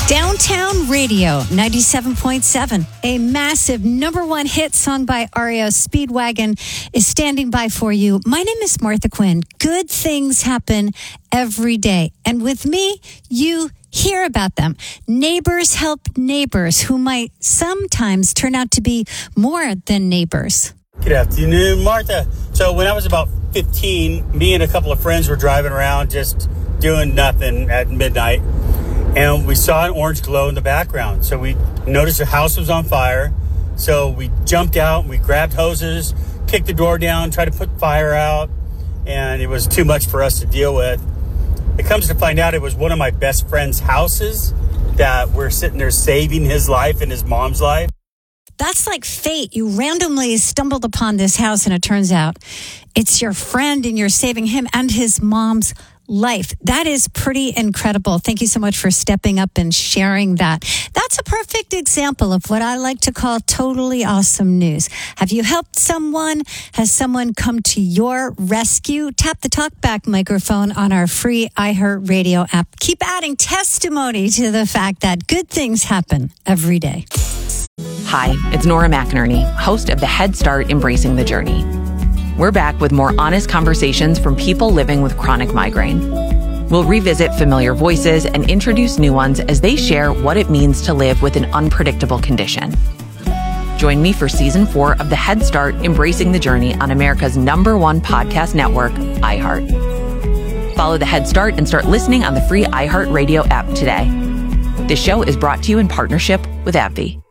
Downtown Radio 97.7, a massive number one hit song by REO Speedwagon is standing by for you. My name is Martha Quinn. Good things happen every day. And with me, you hear about them. Neighbors help neighbors who might sometimes turn out to be more than neighbors. Good afternoon, Martha. So when I was about 15, me and a couple of friends were driving around just doing nothing at midnight. And we saw an orange glow in the background. So we noticed the house was on fire. So we jumped out, we grabbed hoses, kicked the door down, tried to put fire out. And it was too much for us to deal with. It comes to find out it was one of my best friend's houses that we're sitting there saving his life and his mom's life. That's like fate. You randomly stumbled upon this house and it turns out it's your friend and you're saving him and his mom's life. That is pretty incredible. Thank you so much for stepping up and sharing that. That's a perfect example of what I like to call totally awesome news. Have you helped someone? Has someone come to your rescue? Tap the talkback microphone on our free iHeartRadio app. Keep adding testimony to the fact that good things happen every day. Hi, it's Nora McInerney, host of the Head Start Embracing the Journey. We're back with more honest conversations from people living with chronic migraine. We'll revisit familiar voices and introduce new ones as they share what it means to live with an unpredictable condition. Join me for Season 4 of the Head Start Embracing the Journey on America's #1 podcast network, iHeart. Follow the Head Start and start listening on the free iHeartRadio app today. This show is brought to you in partnership with AbbVie.